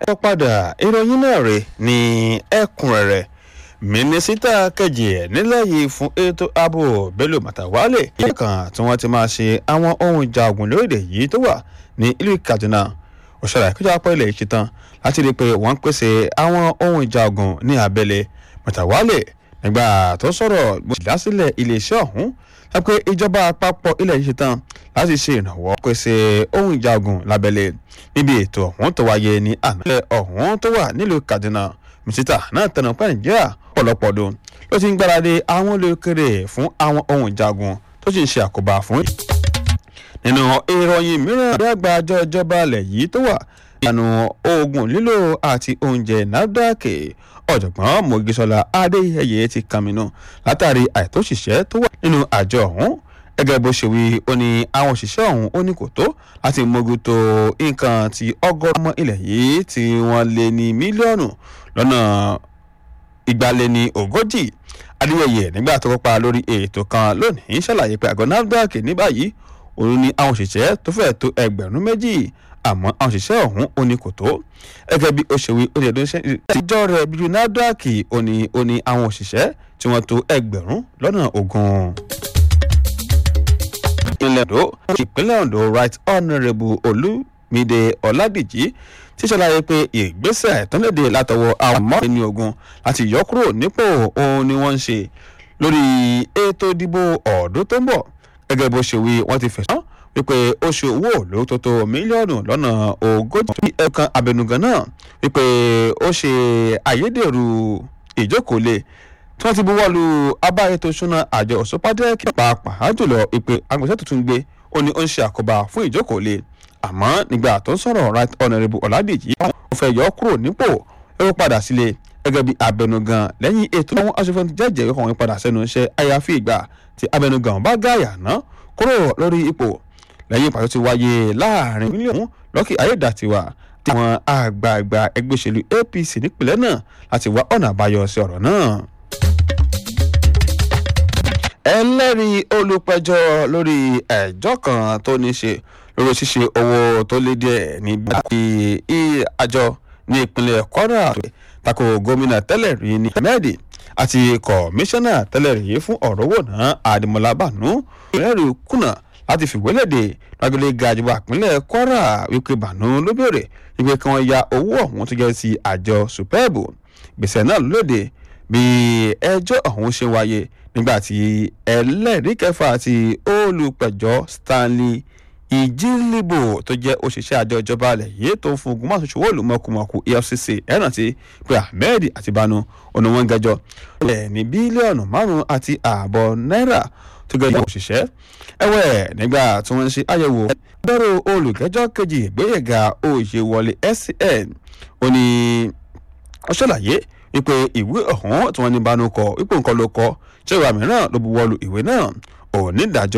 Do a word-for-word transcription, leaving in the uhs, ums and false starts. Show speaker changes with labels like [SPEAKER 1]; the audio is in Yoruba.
[SPEAKER 1] wọ́n padà ìròyìn náà rè ní ẹ̀kúnrẹ́rẹ́ mínísítà kejì nílẹ̀ yìí fún ètò ààbò Bello Matawalle ilé kan tí wọ́n ti máa ṣe àwọn ohun ìjà ogun lórílẹ̀ yìí tó wà ní ìlú Kaduna òṣèlú ìkọjá apá ilẹ̀ yìí ṣetán láti rí i pé wọ́n ń pèsè àwọn ohun ìjà ogun ní abẹ́lé. Matawalle nígbà tó sọ̀rọ̀ ìdásílẹ̀ iléeṣẹ́ ọ̀hún sọ pé ìjọba àpapọ̀ ilẹ̀ yìí ṣetán láti ṣe ìrànwọ́ pèsè ohun ìjà ogun lábẹ́lé níbi ètò ọ̀hún tó wáyé ní àná ọ̀hún tó wà nílùú Kaduna. mínísítà náà tẹnu pé Nàìjíríà ọ̀pọ̀lọpọ̀ ọdún ló ti ń gbáradì àwọn olókèrè fún àwọn ohun ìjà ogun tó sì ń ṣe àkóbá fún. nínú ìròyìn mìíràn àgbà àjọ ìjọba ilẹ̀ yìí tó wà ìyànà oògùn lílò àti oúnjẹ NAFDAC ọ̀jọ̀gbọ́n Mogisola Adéyẹyẹ ti kàmínú látàrí àìtóṣìṣẹ́ tó wà nínú àjọ ọ̀hún. gẹ́gẹ́ bó ṣe wí ó ní àwọn òṣìṣẹ́ ọ̀hún ó ní kò tó láti mójútó nǹkan tí ọgọ́rùn-ún ọmọ ilẹ̀ yìí tí wọ́n lé ní mílíọ̀nù lọ́nà ìgbàléní ogójì. Adéyẹyẹ nígbà tó kópa lórí ètò kan lónìí ṣàlàyé pé àgọ́ NAFDAC ní báyìí òun ní àwọn òṣìṣẹ́ tó fẹ́ tó ẹgbẹ̀rún méjì àmọ́ àwọn òṣìṣẹ́ ọ̀hún ó ní kò tó. gẹ́gẹ́ bí ó ṣe wí ó ní ẹ̀dùn iṣẹ́ ìjọ rẹ̀ bíi NAFDAC ó ní ó ní àwọn òṣìṣẹ́ tí wọ́n tó ẹgbẹ̀rún lọ́nà ogún. ìpínlẹ̀ Ondo ìpínlẹ̀ Ondo Right Honourable Olúmídé Ọládìjí ti ṣàlàyé pé ìgbésẹ̀ tó léde látọwọ́ àwọn mọ́rin ogun láti yọ kúrò nípò òun ni wọ́n ń ṣe lórí ètò ìdìbò ọdún tó ń bọ̀. gẹ́gẹ́ bó ṣe wí wọ́n ti fẹ̀sùn wípé ó ṣe owó òòlù tó tó mílíọ̀nù lọ́nà ogójì ẹ̀kan abẹnugan náà wípé ó ṣe àyédèrú ìjókòólé tí wọ́n ti buwọ́ lu abá ètò ìṣúná àjọ òṣùpàdé pàápàá jùlọ ìpè agbèsè tuntun gbé ó ní ó ń ṣe àkóbá fún ìjókòólé. àmọ́ nígbà tó ń sọ̀rọ̀ Right Honourable Ọládìjí ó fẹ́ yọ kúrò nípò ó padà sílé gẹ́gẹ́ bí abẹnugan lẹ́yìn ètò àwọn aṣòfin jẹ́jẹ́ ọkùnrin padà sẹ́nu iṣẹ́ àyàfi ìgbà tí abẹnugan bá gáyà ná kúrò lórí ipò lẹ́yìn ìpàdé tí wáyé láàrin mílíọ̀nù Lucky Ayédàtiwà tí àwọn àgbààgbà ẹgbẹ́ òṣèlú A P C nípìnlẹ̀ náà láti wá ọ̀nà àbáyọ sí ọ̀rọ̀ náà. ẹlẹ́rìí olùpẹ̀jọ́ lórí ẹjọ́ kan tó ní ṣe lórí ṣíṣe owó tó lé díẹ̀ ní bíi àjọ ní ìpínlẹ̀ Kwara tako gómìnà tẹ́lẹ̀ rí ní Ahmed àti kọmíṣánná tẹ́lẹ̀ rí fún ọ̀rọ̀ owó náà Adémọ́lá Bánú ẹlẹ́rìí kùnà láti fìwélèdè lágbèlè gàjọba ìpínlẹ̀ Kwara wípé Bánú ló béèrè wípé kí wọ́n ya owó ọ̀hún tó jẹ́ ti àjọ Superb. gbèsè náà lóde bí ẹjọ́ ọ̀hún ṣe wáyé nígbà tí ẹlẹ́rìí kẹfà àti olùpẹ̀jọ́ Stanley Ìjìnlíbò tó jẹ́ òṣìṣẹ́ àjọ ìjọba alẹ̀ yìí tó ń fún ogun máṣoṣù wọ́ọ̀lù mọ̀kùmọ̀kù E F C C ẹ̀ràn tí pé Ahmed àti Bánú ọ̀nà wọn gẹjọ́ ẹ̀ ní bílíọ̀nù márùn-ún àti ààbọ̀ náírà tó gẹjọ́ òṣìṣẹ́. ẹ̀wẹ̀ nígbà tí wọ́n ń ṣe àyẹ̀wò bẹ̀rù olùgẹ́jọ́ kejì Gbóyèga Oyèwọlé S N ó ní ó ṣàlàyé wípé ìwé ọ̀hún tí wọ́n ní Bánú kọ wípé nǹkan ló kọ ṣé ìwà mìíràn ló buwọ́lu ìwé náà. onídàájọ́